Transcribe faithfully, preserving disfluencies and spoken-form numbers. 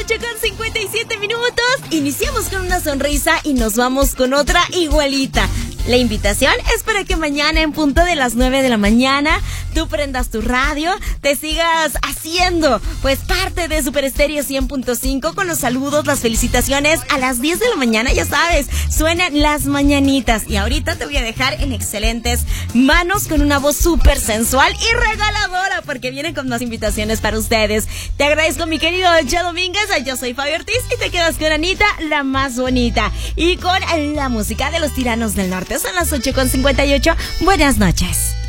ocho con cincuenta y siete minutos. Iniciamos con una sonrisa y nos vamos con otra igualita. La invitación es para que mañana en punto de las nueve de la mañana tú prendas tu radio, te sigas haciendo pues parte de Super Estéreo cien punto cinco con los saludos, las felicitaciones. A las diez de la mañana, ya sabes, suenan las mañanitas. Y ahorita te voy a dejar en excelentes manos con una voz súper sensual y regaladora, porque vienen con más invitaciones para ustedes. Te agradezco, mi querido Che Domínguez. Yo soy Fabio Ortiz y te quedas con Anita, la más bonita, y con la música de los Tiranos del Norte. Son las ocho con cincuenta y ocho. Buenas noches.